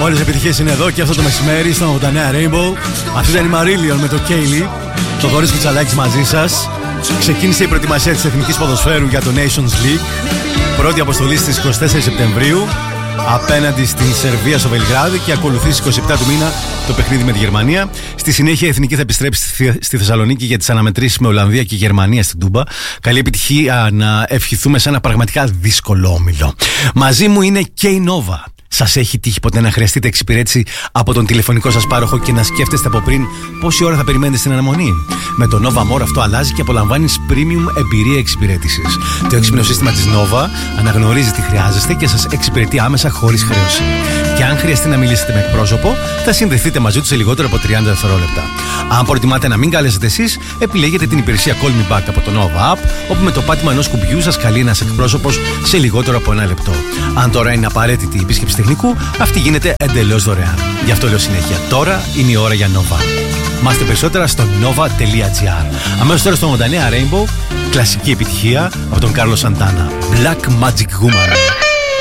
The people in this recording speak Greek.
Όλες οι επιτυχίες είναι εδώ και αυτό το μεσημέρι στο 89 Rainbow. Αυτή ήταν η Marillion με το Kaylee. Το Θοδωρής Κουτσαλάκης μαζί σας. Ξεκίνησε η προετοιμασία της Εθνικής Ποδοσφαίρου για το Nations League. Πρώτη αποστολή στις 24 Σεπτεμβρίου απέναντι στην Σερβία στο Βελιγράδι και ακολουθεί στις 27 του μήνα το παιχνίδι με τη Γερμανία. Στη συνέχεια η Εθνική θα επιστρέψει στη Θεσσαλονίκη για τις αναμετρήσεις με Ολλανδία και Γερμανία στην Τούμπα. Καλή επιτυχία να ευχηθούμε σε ένα πραγματικά δύσκολο όμιλο. Μαζί μου είναι και η Nova. Σας έχει τύχει ποτέ να χρειαστείτε εξυπηρέτηση από τον τηλεφωνικό σας πάροχο και να σκέφτεστε από πριν πόση ώρα θα περιμένετε στην αναμονή? Με το Nova More αυτό αλλάζει και απολαμβάνεις premium εμπειρία εξυπηρέτησης. Το έξυπνο σύστημα της Nova αναγνωρίζει τι χρειάζεστε και σας εξυπηρετεί άμεσα χωρίς χρέωση. Και αν χρειαστεί να μιλήσετε με εκπρόσωπο, θα συνδεθείτε μαζί του σε λιγότερο από 30 δευτερόλεπτα. Αν προτιμάτε να μην καλέσετε εσείς, επιλέγετε την υπηρεσία Call Me Back από το Nova App, όπου με το πάτημα ενός κουμπιού σας καλεί ένας εκπρόσωπος σε λιγότερο από 1 λεπτό. Αν τώρα είναι απαραίτητη η επίσκεψη τεχνικού, αυτή γίνεται εντελώς δωρεάν. Γι' αυτό λέω συνέχεια, τώρα είναι η ώρα για Nova. Μάστε περισσότερα στο nova.gr. Αμέσως τώρα στο 89 Rainbow, κλασική επιτυχία από τον Κάρλος Σαντάνα. Black Magic Woman.